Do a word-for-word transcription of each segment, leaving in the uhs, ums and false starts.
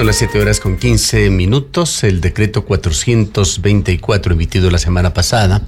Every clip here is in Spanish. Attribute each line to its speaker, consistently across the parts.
Speaker 1: Son las siete horas con quince minutos. El decreto cuatrocientos veinticuatro emitido la semana pasada,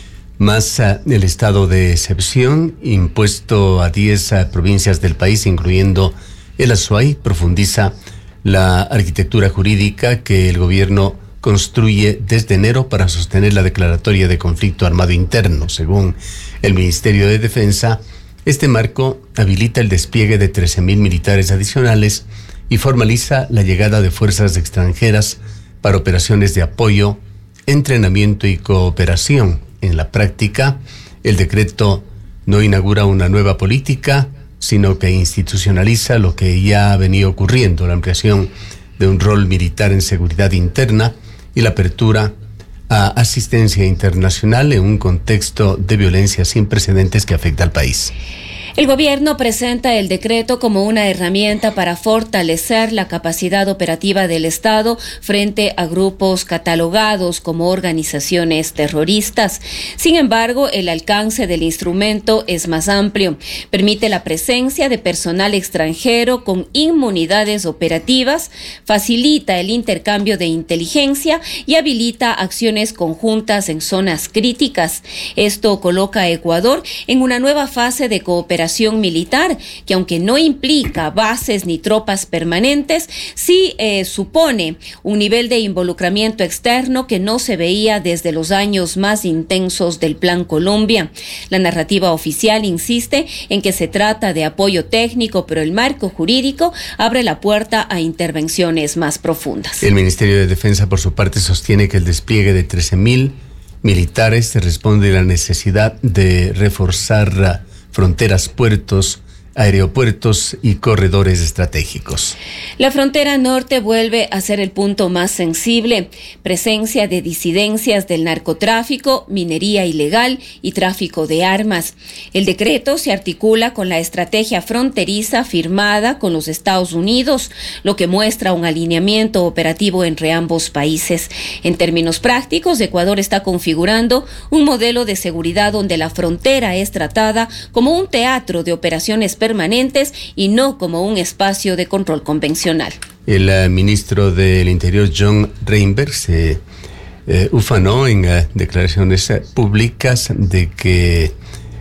Speaker 1: más uh, el estado de excepción impuesto a diez uh, provincias del país, incluyendo el Azuay, profundiza la arquitectura jurídica que el gobierno construye desde enero para sostener la declaratoria de conflicto armado interno. Según el Ministerio de Defensa, este marco habilita el despliegue de trece mil militares adicionales y formaliza la llegada de fuerzas extranjeras para operaciones de apoyo, entrenamiento y cooperación. En la práctica, el decreto no inaugura una nueva política, sino que institucionaliza lo que ya ha venido ocurriendo, la ampliación de un rol militar en seguridad interna y la apertura a asistencia internacional en un contexto de violencia sin precedentes que afecta al país.
Speaker 2: El gobierno presenta el decreto como una herramienta para fortalecer la capacidad operativa del Estado frente a grupos catalogados como organizaciones terroristas. Sin embargo, el alcance del instrumento es más amplio. Permite la presencia de personal extranjero con inmunidades operativas, facilita el intercambio de inteligencia y habilita acciones conjuntas en zonas críticas. Esto coloca a Ecuador en una nueva fase de cooperación militar, que aunque no implica bases ni tropas permanentes, sí eh, supone un nivel de involucramiento externo que no se veía desde los años más intensos del Plan Colombia. La narrativa oficial insiste en que se trata de apoyo técnico, pero el marco jurídico abre la puerta a intervenciones más profundas.
Speaker 1: El Ministerio de Defensa, por su parte, sostiene que el despliegue de trece mil militares responde a la necesidad de reforzar fronteras, puertos, aeropuertos y corredores estratégicos.
Speaker 2: La frontera norte vuelve a ser el punto más sensible. Presencia de disidencias del narcotráfico, minería ilegal y tráfico de armas. El decreto se articula con la estrategia fronteriza firmada con los Estados Unidos, lo que muestra un alineamiento operativo entre ambos países. En términos prácticos, Ecuador está configurando un modelo de seguridad donde la frontera es tratada como un teatro de operaciones permanentes y no como un espacio de control convencional.
Speaker 1: El uh, ministro del Interior, John Reinberg, se eh, ufanó en uh, declaraciones uh, públicas de que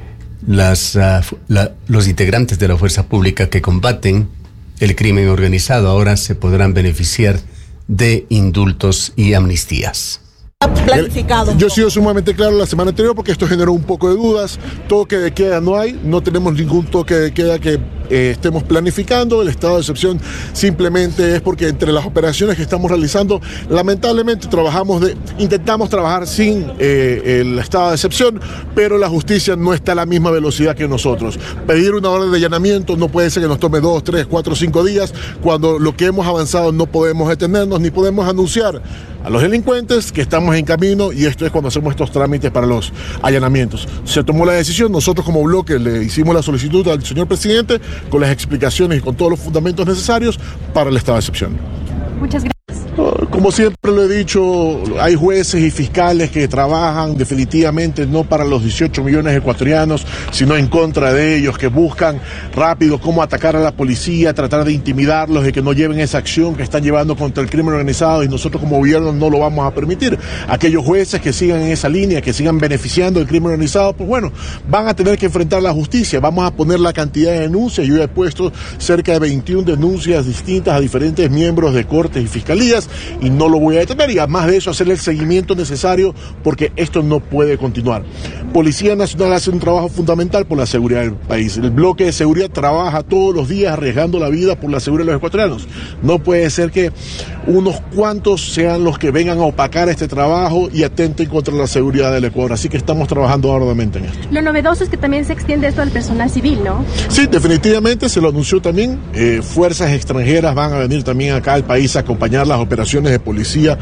Speaker 1: las, uh, la, los integrantes de la fuerza pública que combaten el crimen organizado ahora se podrán beneficiar de indultos y amnistías.
Speaker 3: Planificado. Yo he sido sumamente claro la semana anterior porque esto generó un poco de dudas. Toque de queda no hay, no tenemos ningún toque de queda que eh, estemos planificando. El estado de excepción simplemente es porque entre las operaciones que estamos realizando, lamentablemente trabajamos de, intentamos trabajar sin eh, el estado de excepción, pero la justicia no está a la misma velocidad que nosotros. Pedir una orden de allanamiento no puede ser que nos tome dos, tres, cuatro, cinco días, cuando lo que hemos avanzado no podemos detenernos ni podemos anunciar a los delincuentes que estamos en camino, y esto es cuando hacemos estos trámites para los allanamientos. Se tomó la decisión, nosotros como bloque le hicimos la solicitud al señor presidente con las explicaciones y con todos los fundamentos necesarios para el estado de excepción.
Speaker 4: Muchas gracias.
Speaker 3: Como siempre lo he dicho, hay jueces y fiscales que trabajan definitivamente no para los dieciocho millones ecuatorianos, sino en contra de ellos, que buscan rápido cómo atacar a la policía, tratar de intimidarlos, de que no lleven esa acción que están llevando contra el crimen organizado, y nosotros como gobierno no lo vamos a permitir. Aquellos jueces que sigan en esa línea, que sigan beneficiando el crimen organizado, pues bueno, van a tener que enfrentar la justicia. Vamos a poner la cantidad de denuncias. Yo he puesto cerca de veintiuna denuncias distintas a diferentes miembros de cortes y fiscalías, y no lo voy a detener, y además de eso hacer el seguimiento necesario, porque esto no puede continuar. Policía Nacional hace un trabajo fundamental por la seguridad del país. El bloque de seguridad trabaja todos los días arriesgando la vida por la seguridad de los ecuatorianos. No puede ser que unos cuantos sean los que vengan a opacar este trabajo y atenten contra la seguridad del Ecuador, así que estamos trabajando arduamente en esto.
Speaker 4: Lo novedoso es que también se extiende esto al personal civil, ¿no?
Speaker 3: Sí, definitivamente se lo anunció también. Eh, fuerzas extranjeras van a venir también acá al país a acompañar las operaciones de policía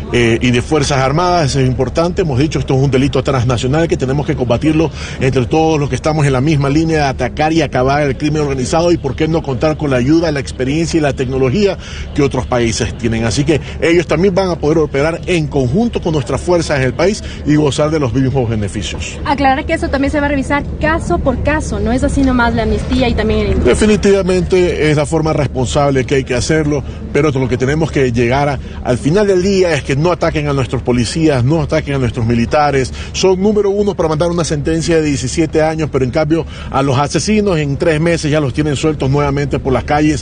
Speaker 3: eh, y de Fuerzas Armadas. Eso es importante. Hemos dicho, esto es un delito transnacional que tenemos que combatirlo entre todos los que estamos en la misma línea de atacar y acabar el crimen organizado, y por qué no contar con la ayuda, la experiencia y la tecnología que otros países tienen. Así que ellos también van a poder operar en conjunto con nuestras fuerzas en el país y gozar de los mismos beneficios.
Speaker 4: Aclarar que eso también se va a revisar caso por caso, no es así nomás la amnistía y también el indulto.
Speaker 3: Definitivamente es la forma responsable que hay que hacerlo, pero lo que tenemos que llegar a, al final del día es que no ataquen a nuestros policías, no ataquen a nuestros militares. Son número uno para mandar una sentencia de diecisiete años, pero en cambio a los asesinos en tres meses ya los tienen sueltos nuevamente por las calles.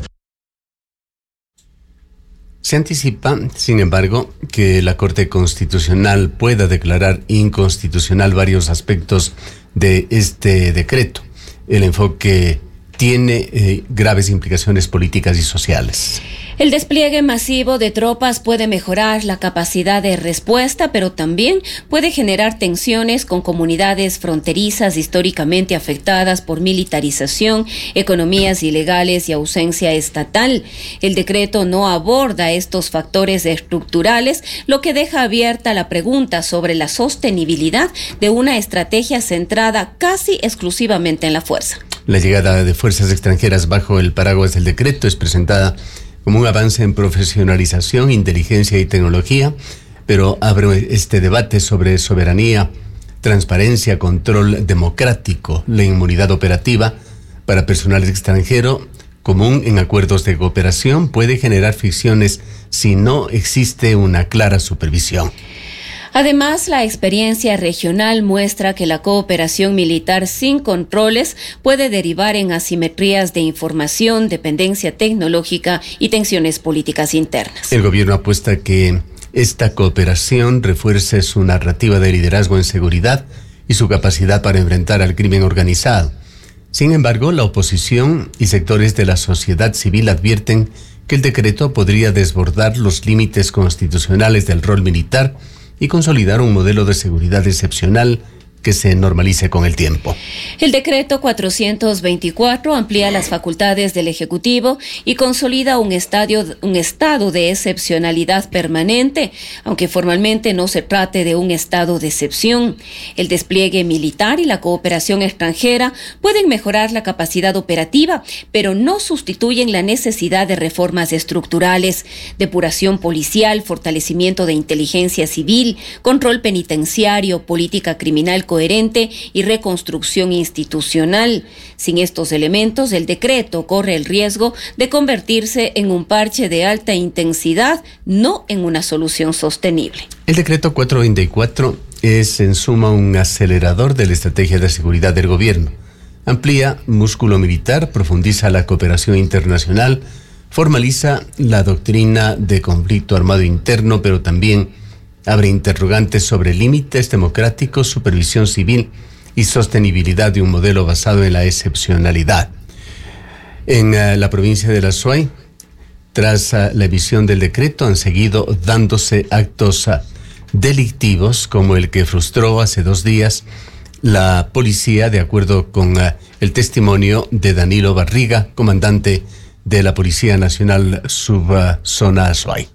Speaker 1: Se anticipa, sin embargo, que la Corte Constitucional pueda declarar inconstitucional varios aspectos de este decreto. El enfoque tiene eh, graves implicaciones políticas y sociales.
Speaker 2: El despliegue masivo de tropas puede mejorar la capacidad de respuesta, pero también puede generar tensiones con comunidades fronterizas históricamente afectadas por militarización, economías ilegales y ausencia estatal. El decreto no aborda estos factores estructurales, lo que deja abierta la pregunta sobre la sostenibilidad de una estrategia centrada casi exclusivamente en la fuerza.
Speaker 1: La llegada de fuerzas extranjeras bajo el paraguas del decreto es presentada como un avance en profesionalización, inteligencia y tecnología, pero abre este debate sobre soberanía, transparencia, control democrático, la inmunidad operativa para personal extranjero común en acuerdos de cooperación puede generar fricciones si no existe una clara supervisión.
Speaker 2: Además, la experiencia regional muestra que la cooperación militar sin controles puede derivar en asimetrías de información, dependencia tecnológica y tensiones políticas internas.
Speaker 1: El gobierno apuesta que esta cooperación refuerce su narrativa de liderazgo en seguridad y su capacidad para enfrentar al crimen organizado. Sin embargo, la oposición y sectores de la sociedad civil advierten que el decreto podría desbordar los límites constitucionales del rol militar y consolidar un modelo de seguridad excepcional que se normalice con el tiempo.
Speaker 2: El decreto cuatrocientos veinticuatro amplía las facultades del Ejecutivo y consolida un, estadio, un estado de excepcionalidad permanente, aunque formalmente no se trate de un estado de excepción. El despliegue militar y la cooperación extranjera pueden mejorar la capacidad operativa, pero no sustituyen la necesidad de reformas estructurales, depuración policial, fortalecimiento de inteligencia civil, control penitenciario, política criminal coherente y reconstrucción institucional. Sin estos elementos, el decreto corre el riesgo de convertirse en un parche de alta intensidad, no en una solución sostenible.
Speaker 1: El decreto cuatrocientos veinticuatro es en suma un acelerador de la estrategia de seguridad del gobierno. Amplía músculo militar, profundiza la cooperación internacional, formaliza la doctrina de conflicto armado interno, pero también abre interrogantes sobre límites democráticos, supervisión civil y sostenibilidad de un modelo basado en la excepcionalidad. En uh, la provincia de La Suay, tras uh, la emisión del decreto, han seguido dándose actos uh, delictivos como el que frustró hace dos días la policía, de acuerdo con uh, el testimonio de Danilo Barriga, comandante de la Policía Nacional Subzona Azuay.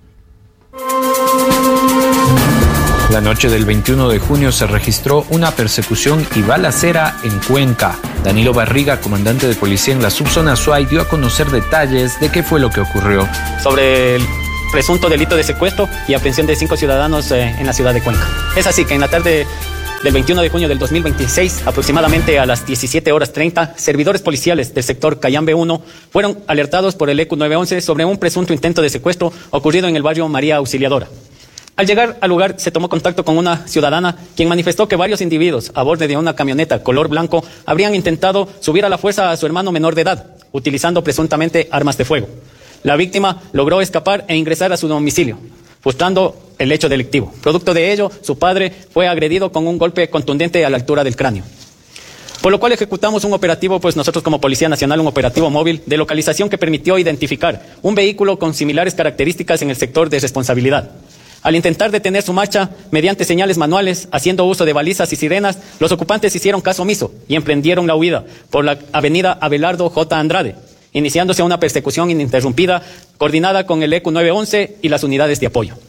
Speaker 5: La noche del veintiuno de junio se registró una persecución y balacera en Cuenca. Danilo Barriga, comandante de policía en la subzona Azuay, dio a conocer detalles de qué fue lo que ocurrió.
Speaker 6: Sobre el presunto delito de secuestro y aprehensión de cinco ciudadanos eh, en la ciudad de Cuenca. Es así que en la tarde del veintiuno de junio del dos mil veintiséis, aproximadamente a las diecisiete horas treinta, servidores policiales del sector Cayambe uno fueron alertados por el E Q nueve once sobre un presunto intento de secuestro ocurrido en el barrio María Auxiliadora. Al llegar al lugar se tomó contacto con una ciudadana quien manifestó que varios individuos a bordo de una camioneta color blanco habrían intentado subir a la fuerza a su hermano menor de edad, utilizando presuntamente armas de fuego. La víctima logró escapar e ingresar a su domicilio, frustrando el hecho delictivo. Producto de ello, su padre fue agredido con un golpe contundente a la altura del cráneo. Por lo cual ejecutamos un operativo, pues nosotros como Policía Nacional, un operativo móvil de localización que permitió identificar un vehículo con similares características en el sector de responsabilidad. Al intentar detener su marcha mediante señales manuales, haciendo uso de balizas y sirenas, los ocupantes hicieron caso omiso y emprendieron la huida por la avenida Abelardo J. Andrade, iniciándose una persecución ininterrumpida coordinada con el E Q nueve once y las unidades de apoyo.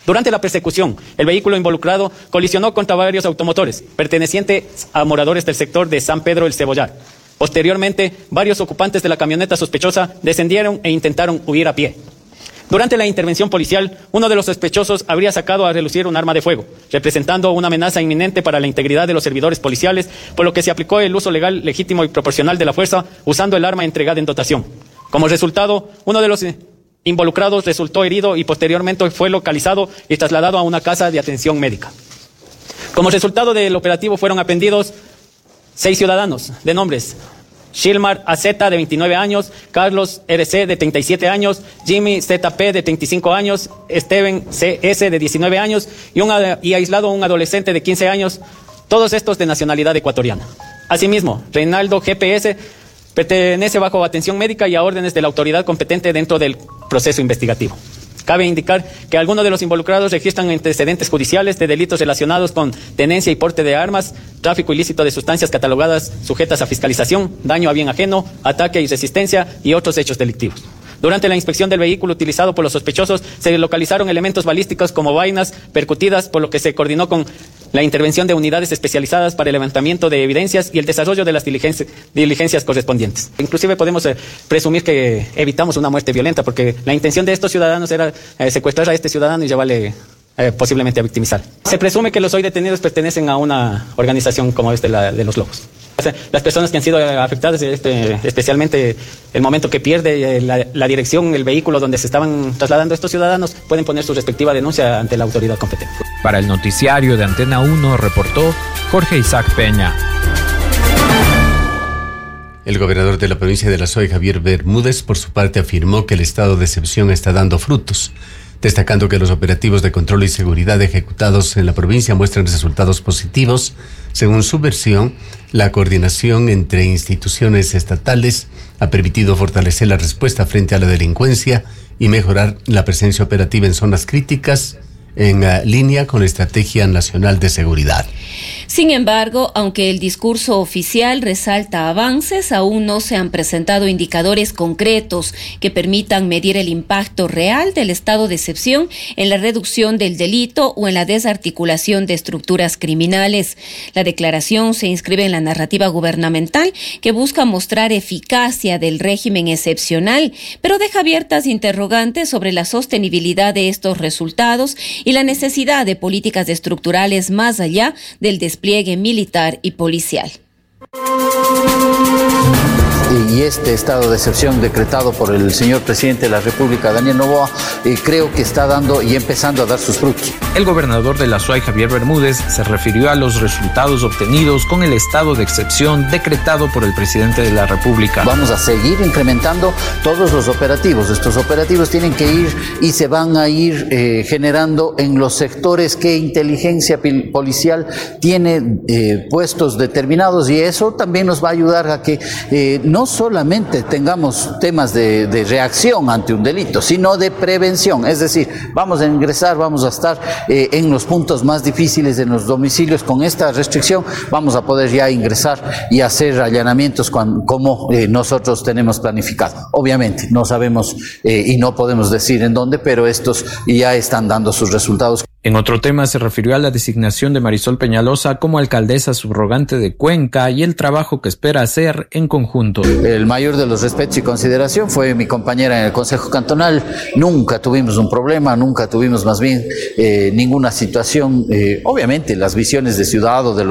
Speaker 6: Durante la persecución, el vehículo involucrado colisionó contra varios automotores, pertenecientes a moradores del sector de San Pedro el Cebollar. Posteriormente, varios ocupantes de la camioneta sospechosa descendieron e intentaron huir a pie. Durante la intervención policial, uno de los sospechosos habría sacado a relucir un arma de fuego, representando una amenaza inminente para la integridad de los servidores policiales, por lo que se aplicó el uso legal, legítimo y proporcional de la fuerza, usando el arma entregada en dotación. Como resultado, uno de los involucrados resultó herido y posteriormente fue localizado y trasladado a una casa de atención médica. Como resultado del operativo fueron aprehendidos seis ciudadanos de nombres: Shilmar A Z de veintinueve años, Carlos R C de treinta y siete años, Jimmy Z P de treinta y cinco años, Steven C S de diecinueve años y, un, y aislado un adolescente de quince años, todos estos de nacionalidad ecuatoriana. Asimismo, Reinaldo G P S pertenece bajo atención médica y a órdenes de la autoridad competente dentro del proceso investigativo. Cabe indicar que algunos de los involucrados registran antecedentes judiciales de delitos relacionados con tenencia y porte de armas, tráfico ilícito de sustancias catalogadas sujetas a fiscalización, daño a bien ajeno, ataque y resistencia y otros hechos delictivos. Durante la inspección del vehículo utilizado por los sospechosos se localizaron elementos balísticos como vainas percutidas, por lo que se coordinó con la intervención de unidades especializadas para el levantamiento de evidencias y el desarrollo de las diligencias, diligencias correspondientes. Inclusive podemos eh, presumir que evitamos una muerte violenta, porque la intención de estos ciudadanos era eh, secuestrar a este ciudadano y llevarle eh, posiblemente a victimizar. Se presume que los hoy detenidos pertenecen a una organización como esta, la de los Lobos. Las personas que han sido afectadas, este, especialmente el momento que pierde la, la dirección, el vehículo donde se estaban trasladando estos ciudadanos, pueden poner su respectiva denuncia ante la autoridad competente.
Speaker 5: Para el noticiario de Antena uno reportó Jorge Isaac Peña.
Speaker 1: El gobernador de la provincia de La Suay, Javier Bermúdez, por su parte afirmó que el estado de excepción está dando frutos, destacando que los operativos de control y seguridad ejecutados en la provincia muestran resultados positivos. Según su versión, la coordinación entre instituciones estatales ha permitido fortalecer la respuesta frente a la delincuencia y mejorar la presencia operativa en zonas críticas, en uh, línea con la Estrategia Nacional de Seguridad.
Speaker 2: Sin embargo, aunque el discurso oficial resalta avances, aún no se han presentado indicadores concretos que permitan medir el impacto real del estado de excepción en la reducción del delito o en la desarticulación de estructuras criminales. La declaración se inscribe en la narrativa gubernamental que busca mostrar eficacia del régimen excepcional, pero deja abiertas interrogantes sobre la sostenibilidad de estos resultados y la necesidad de políticas estructurales más allá del despliegue militar y policial.
Speaker 7: Y este estado de excepción decretado por el señor presidente de la República, Daniel Noboa, eh, creo que está dando y empezando a dar sus frutos.
Speaker 5: El gobernador de La Suay, Javier Bermúdez, se refirió a los resultados obtenidos con el estado de excepción decretado por el presidente de la República.
Speaker 7: Vamos a seguir incrementando todos los operativos. Estos operativos tienen que ir y se van a ir eh, generando en los sectores que inteligencia policial tiene eh, puestos determinados, y eso también nos va a ayudar a que eh, no solamente tengamos temas de, de reacción ante un delito, sino de prevención. Es decir, vamos a ingresar, vamos a estar eh, en los puntos más difíciles, en los domicilios. Con esta restricción vamos a poder ya ingresar y hacer allanamientos cuando, como eh, nosotros tenemos planificado. Obviamente no sabemos eh, y no podemos decir en dónde, pero estos ya están dando sus resultados.
Speaker 5: En otro tema se refirió a la designación de Marisol Peñalosa como alcaldesa subrogante de Cuenca y el trabajo que espera hacer en conjunto.
Speaker 7: El mayor de los respetos y consideración fue mi compañera en el Consejo Cantonal. Nunca tuvimos un problema, nunca tuvimos más bien eh, ninguna situación. Eh, obviamente las visiones de ciudad o de los